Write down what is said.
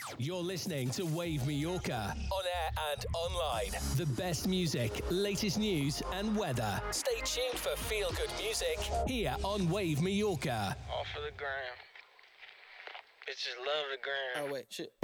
You're listening to Wave Mallorca, on air and online. The best music, latest news and weather. Stay tuned for feel-good music here on Wave Mallorca. All for the gram. Bitches love the gram. Oh, wait, shit.